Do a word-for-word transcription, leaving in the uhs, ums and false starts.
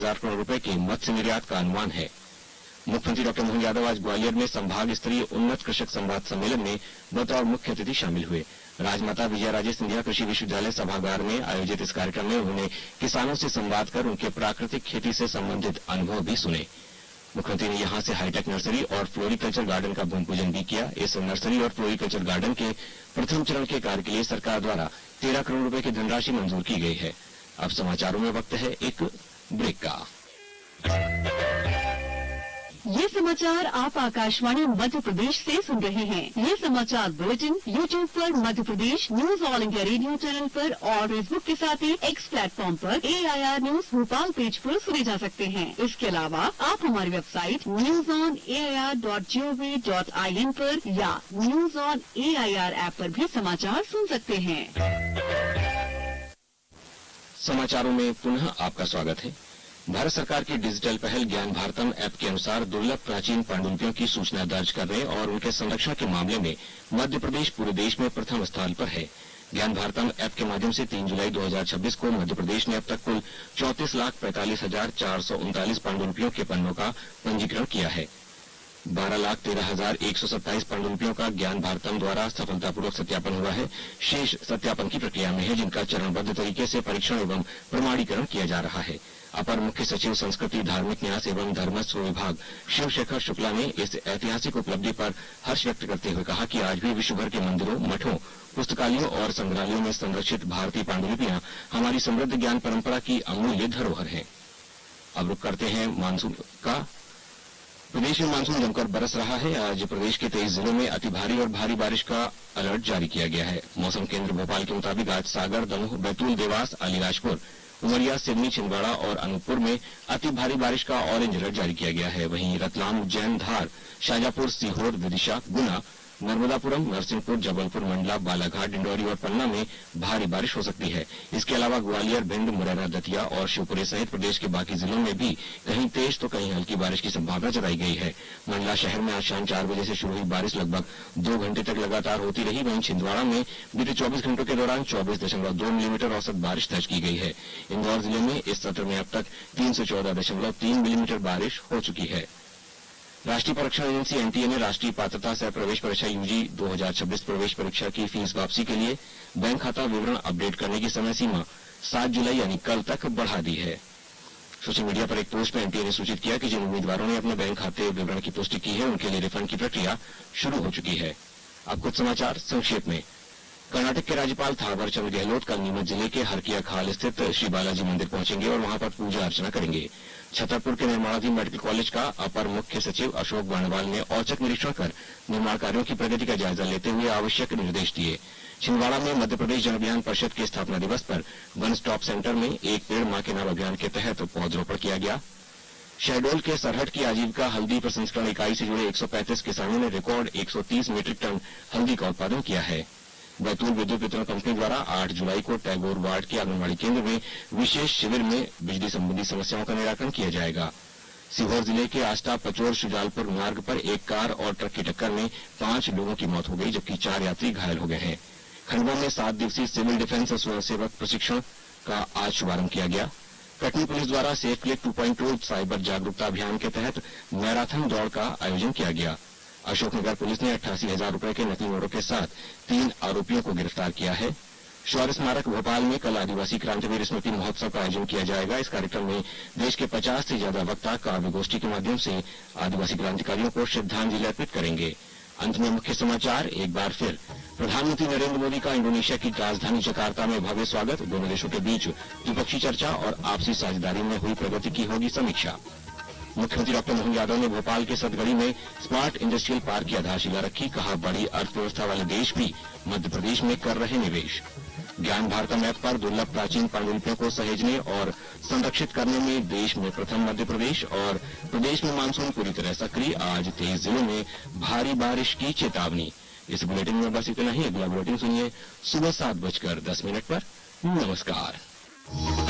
हजार करोड़ रुपए के मत्स्य निर्यात का अनुमान है। मुख्यमंत्री डॉक्टर मोहन यादव आज ग्वालियर में संभाग स्तरीय उन्नत कृषक संवाद सम्मेलन में बतौर मुख्य अतिथि शामिल हुए। राजमाता विजयाराजे सिंधिया कृषि विश्वविद्यालय सभागार में आयोजित इस कार्यक्रम में उन्होंने किसानों से संवाद कर उनके प्राकृतिक खेती से संबंधित अनुभव भी सुने। मुख्यमंत्री ने यहां से हाईटेक नर्सरी और फ्लोरिकल्चर गार्डन का भूमि पूजन भी किया। इस नर्सरी और फ्लोरिकल्चर गार्डन के प्रथम चरण के कार्य के लिए सरकार द्वारा तेरह करोड़ रुपए की धनराशि मंजूर की गई है। अब समाचारों में वक्त है एक ब्रेक का। ये समाचार आप आकाशवाणी मध्य प्रदेश से सुन रहे हैं। ये समाचार बुलेटिन यूट्यूब पर Madhya Pradesh news all India radio channel पर और फेसबुक के साथ ही एक्स प्लेटफॉर्म पर ए I R news Bhopal page पर सुने जा सकते हैं। इसके अलावा आप हमारी website news on A I R dot G O V dot I N पर या news on A I R app पर भी समाचार सुन सकते हैं। समाचारों में पुनः आपका स्वागत है। भारत सरकार की डिजिटल पहल ज्ञान भारतम ऐप के अनुसार दुर्लभ प्राचीन पांडुलिपियों की सूचना दर्ज करने और उनके संरक्षण के मामले में मध्य प्रदेश पूरे देश में प्रथम स्थान पर है। ज्ञान भारतम ऐप के माध्यम से तीन जुलाई दो हजार छब्बीस को मध्य प्रदेश ने अब तक कुल चौंतीस लाख पैंतालीस हजार चार सौ उनतालीस पांडुलिपियों के पन्नों का पंजीकरण किया है। बारह लाख तेरह हजार एक सौ सत्ताईस पांडुलिपियों का ज्ञान भारतम द्वारा सफलतापूर्वक सत्यापन हुआ है। शेष सत्यापन की प्रक्रिया में है, जिनका चरणबद्ध तरीके से परीक्षण एवं प्रमाणीकरण किया जा रहा है। अपर मुख्य सचिव संस्कृति, धार्मिक न्यास एवं धर्मस्व विभाग शिवशेखर शुक्ला ने इस ऐतिहासिक उपलब्धि पर हर्ष व्यक्त करते हुए कहा कि आज भी विश्व भर के मंदिरों, मठों, पुस्तकालयों और संग्रहालयों में संरक्षित भारतीय पांडुलिपियां हमारी समृद्ध ज्ञान परंपरा की अमूल्य धरोहर हैं। अब रुक करते हैं मानसून का। प्रदेश में मानसून जमकर बरस रहा है। आज प्रदेश के तेईस जिलों में अति भारी और भारी बारिश का अलर्ट जारी किया गया है। मौसम केंद्र भोपाल के मुताबिक आज सागर, दमोह, बैतूल, देवास, अलीराजपुर, उमरिया, सिवनी, छिंदवाड़ा और अनूपपुर में अति भारी बारिश का ऑरेंज अलर्ट जारी किया गया है। वहीं रतलाम, उज्जैन, धार, शाजापुर, सीहोर, विदिशा, गुना, नर्मदापुरम, नरसिंहपुर, जबलपुर, मंडला, बालाघाट, डिंडौरी और पन्ना में भारी बारिश हो सकती है। इसके अलावा ग्वालियर, भिंड, मुरैना, दतिया और शिवपुरी सहित प्रदेश के बाकी जिलों में भी कहीं तेज तो कहीं हल्की बारिश की संभावना जताई गई है। मंडला शहर में आज शाम चार बजे से शुरू हुई बारिश लगभग दो घंटे तक लगातार होती रही। वहीं छिंदवाड़ा में बीते चौबीस घंटों के दौरान चौबीस दशमलव दो मिलीमीटर औसत बारिश दर्ज की गई है। इंदौर जिले में इस सत्र में अब तक तीन सौ चौदह दशमलव तीन मिलीमीटर बारिश हो चुकी है। राष्ट्रीय परीक्षा एजेंसी एन टी ए ने राष्ट्रीय पात्रता सह प्रवेश परीक्षा यू जी दो हजार छब्बीस प्रवेश परीक्षा की फीस वापसी के लिए बैंक खाता विवरण अपडेट करने की समय सीमा सात जुलाई यानी कल तक बढ़ा दी है। सोशल मीडिया पर एक पोस्ट में एन टी ए ने सूचित किया कि जिन उम्मीदवारों ने अपने बैंक खाते विवरण की पुष्टि की है, उनके लिए रिफंड की प्रक्रिया शुरू हो चुकी है। अब कुछ समाचार संक्षेप में। कर्नाटक के राज्यपाल थावर चंद गहलोत कल नीमच जिले के हरकिया खाल स्थित श्री बालाजी मंदिर पहुंचेंगे और वहां पर पूजा अर्चना करेंगे। छतरपुर के निर्माणाधीन मेडिकल कॉलेज का अपर मुख्य सचिव अशोक वर्णवाल ने औचक निरीक्षण कर निर्माण कार्यों की प्रगति का जायजा लेते हुए आवश्यक निर्देश दिए। छिंदवाड़ा में मध्य प्रदेश जन अभियान परिषद के स्थापना दिवस पर वन स्टॉप सेंटर में एक पेड़ मां के नाम अभियान के तहत पौधरोपण किया गया। शहडोल के सरहट की आजीविका हल्दी प्रसंस्करण इकाई से जुड़े एक सौ पैंतीस किसानों ने रिकॉर्ड एक सौ तीस मीट्रिक टन हल्दी का उत्पादन किया है। बैतूल विद्युत वितरण कंपनी द्वारा आठ जुलाई को टैगोर वार्ड के आंगनबाड़ी केंद्र में विशेष शिविर में बिजली संबंधी समस्याओं का निराकरण किया जाएगा। सीहोर जिले के आष्टा पचोर शुजालपुर मार्ग पर एक कार और ट्रक की टक्कर में पांच लोगों की मौत हो गई, जबकि चार यात्री घायल हो गए हैं। खंडवा में सात दिवसीय सिविल डिफेंस और स्वयंसेवक प्रशिक्षण का आज शुभारंभ किया गया। कटनी पुलिस द्वारा safe click two point two cyber जागरूकता अभियान के तहत मैराथन दौड़ का आयोजन किया गया। अशोकनगर पुलिस ने अट्ठासी हजार रूपये के नकली नोटों के साथ तीन आरोपियों को गिरफ्तार किया है। शौर्य स्मारक भोपाल में कल आदिवासी क्रांतिवीर स्मृति महोत्सव का आयोजन किया जाएगा। इस कार्यक्रम में देश के पचास से ज्यादा वक्ता काव्य गोष्ठी के माध्यम से आदिवासी क्रांतिकारियों को श्रद्धांजलि अर्पित करेंगे। अंत में मुख्य समाचार एक बार फिर। प्रधानमंत्री नरेंद्र मोदी का इंडोनेशिया की राजधानी जकार्ता में भव्य स्वागत। दोनों देशों के बीच द्विपक्षीय चर्चा और आपसी साझेदारी में हुई प्रगति की होगी समीक्षा। मुख्यमंत्री डॉक्टर मोहन यादव ने भोपाल के सतगढ़ी में स्मार्ट इंडस्ट्रियल पार्क की आधारशिला रखी। कहा, बड़ी अर्थव्यवस्था वाले देश भी मध्य प्रदेश में कर रहे निवेश। ज्ञान भारतम ऐप पर दुर्लभ प्राचीन पांडुलिपियों को सहेजने और संरक्षित करने में देश में प्रथम मध्य प्रदेश। और प्रदेश में मानसून पूरी तरह सक्रिय, आज तेईस जिलों में भारी बारिश की चेतावनी। इस बुलेटिन में बस इतना ही। अगला बुलेटिन सुनिए सुबह सात बजकर दस मिनट पर। नमस्कार।